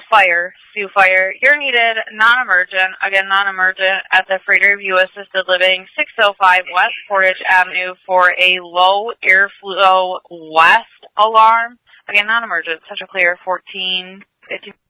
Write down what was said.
fire, Sioux Fire. You're needed non-emergent, again non-emergent, at the Freighter View Assisted Living, 605 West Portage Avenue for a low airflow west alarm. Again, non-emergent, Central Clear, 1450.